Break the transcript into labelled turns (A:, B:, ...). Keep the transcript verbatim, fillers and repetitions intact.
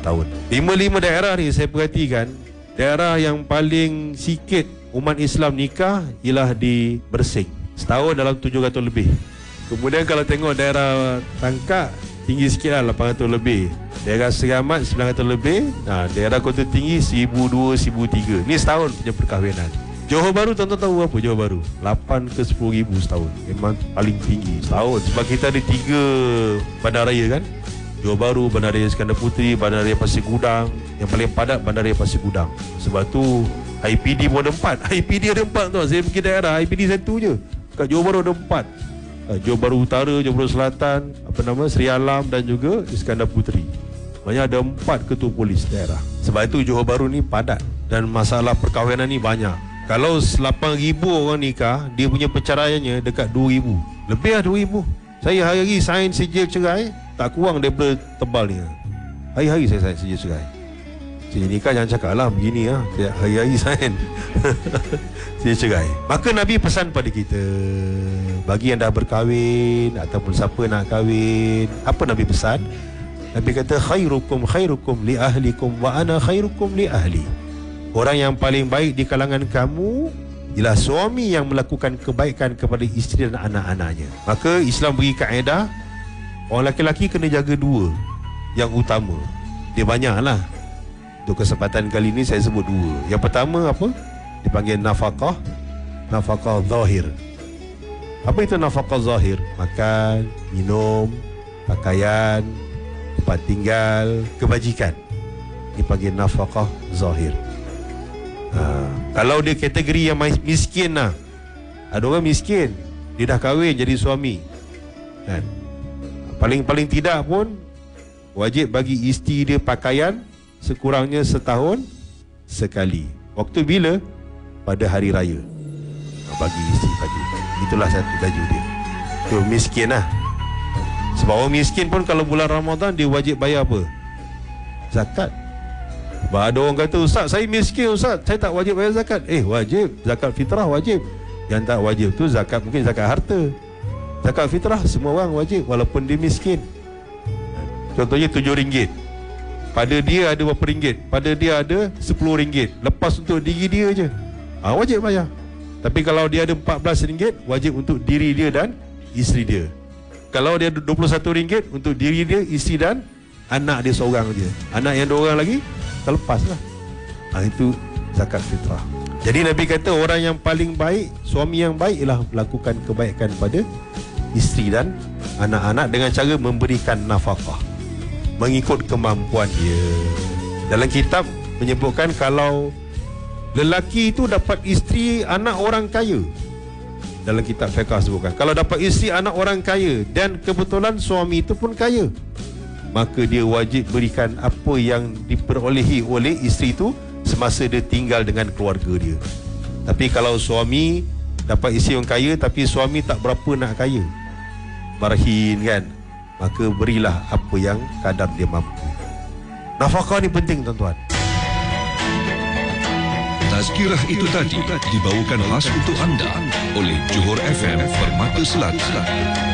A: setahun. Lima-lima daerah ni saya perhatikan, daerah yang paling sikit umat Islam nikah ialah di Bersing, setahun dalam tujuh ratus lebih. Kemudian kalau tengok daerah Tangkak, tinggi sikit lah, lapan ratus lebih. Daerah Seramat sembilan ratus lebih. Nah, daerah Kota Tinggi seribu dua, seribu tiga. Ni setahun punya perkahwinan. Johor Bahru, tuan-tuan tahu apa Johor Bahru? lapan ke sepuluh ribu setahun. Memang paling tinggi setahun. Sebab kita ada tiga bandaraya kan, Johor Bahru, Bandaraya Iskandar Puteri, Bandaraya Pasir Gudang. Yang paling padat Bandaraya Pasir Gudang. Sebab tu I P D pun ada empat. I P D ada empat tuan. Saya pergi daerah I P D satu je. Kat Johor Bahru ada empat. Johor Bahru Utara, Johor Bahru Selatan, apa nama, Seri Alam dan juga Iskandar Puteri. Maknanya ada empat ketua polis daerah. Sebab itu Johor Bahru ni padat dan masalah perkahwinan ni banyak. Kalau lapan ribu orang nikah, dia punya perceraiannya dekat dua ribu. Lebih lah dua ribu. Saya hari-hari sign sijil cerai tak kurang daripada tebal ni. Hari-hari saya sign sijil cerai. Sijil nikah jangan cakap lah begini lah. Hari-hari sign sijil cerai. Maka Nabi pesan pada kita, bagi yang dah berkahwin ataupun siapa nak kahwin, apa Nabi pesan? Nabi kata, khairukum khairukum li ahlikum wa ana khairukum li ahli. Orang yang paling baik di kalangan kamu ialah suami yang melakukan kebaikan kepada isteri dan anak-anaknya. Maka Islam beri kaedah, orang lelaki kena jaga dua yang utama. Dia banyak lah. Untuk kesempatan kali ini saya sebut dua. Yang pertama apa? Dipanggil nafkah. Nafkah zahir. Apa itu nafkah zahir? Makan, minum, pakaian, tempat tinggal, kebajikan. Dipanggil nafkah zahir. Ha, kalau dia kategori yang miskin lah, ada orang miskin, dia dah kahwin jadi suami kan? Paling-paling tidak pun wajib bagi isteri dia pakaian sekurangnya setahun sekali. Waktu bila? Pada hari raya. Bagi isteri baju. Itulah satu baju dia. Tu miskin lah. Sebab orang miskin pun kalau bulan Ramadan dia wajib bayar apa? Zakat. Sebab ada orang kata, Ustaz saya miskin Ustaz, saya tak wajib bayar zakat. Eh wajib, zakat fitrah wajib. Yang tak wajib tu zakat, mungkin zakat harta. Zakat fitrah semua orang wajib walaupun dia miskin. Contohnya tujuh ringgit, pada dia ada berapa ringgit? Pada dia ada sepuluh ringgit. Lepas untuk diri dia je, ha, wajib bayar. Tapi kalau dia ada empat belas ringgit, wajib untuk diri dia dan isteri dia. Kalau dia ada dua puluh satu ringgit, untuk diri dia, isteri dan anak dia seorang je. Anak yang dua orang lagi terlepas lah. Ha, itu zakat fitrah. Jadi Nabi kata orang yang paling baik, suami yang baik ialah melakukan kebaikan pada isteri dan anak-anak dengan cara memberikan nafkah mengikut kemampuan dia. Dalam kitab menyebutkan kalau lelaki itu dapat isteri anak orang kaya, dalam kitab fiqh sebutkan, kalau dapat isteri anak orang kaya dan kebetulan suami itu pun kaya, maka dia wajib berikan apa yang diperolehi oleh isteri itu semasa dia tinggal dengan keluarga dia. Tapi kalau suami dapat isteri yang kaya tapi suami tak berapa nak kaya, marhin kan, maka berilah apa yang kadar dia mampu. Nafkah ni penting tuan-tuan.
B: Tazkirah itu tadi dibawakan khas untuk anda oleh Johor F M Permata Selatan.